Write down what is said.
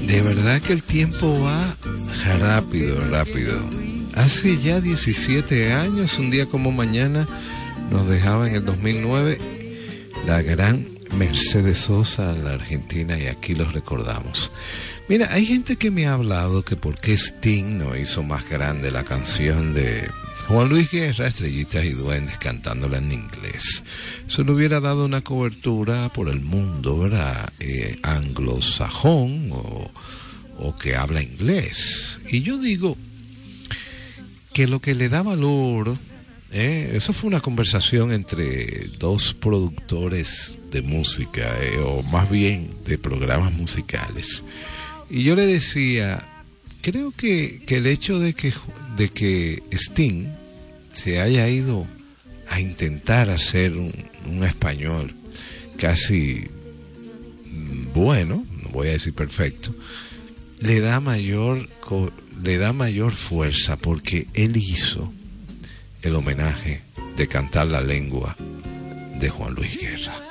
De verdad que el tiempo va rápido, rápido. Hace ya 17 años, un día como mañana, nos dejaba en el 2009 la gran Mercedes Sosa, la argentina, y aquí los recordamos. Mira, hay gente que me ha hablado que por qué Sting no hizo más grande la canción de Juan Luis Guerra, Estrellitas y Duendes, cantándola en inglés. Eso le hubiera dado una cobertura por el mundo, ¿verdad? Anglosajón o que habla inglés. Y yo digo que lo que le da valor, eso fue una conversación entre dos productores de música, o más bien de programas musicales. Y yo le decía, creo que el hecho de que Sting se haya ido a intentar hacer un español casi bueno, no voy a decir perfecto, le da mayor fuerza, porque él hizo el homenaje de cantar la lengua de Juan Luis Guerra.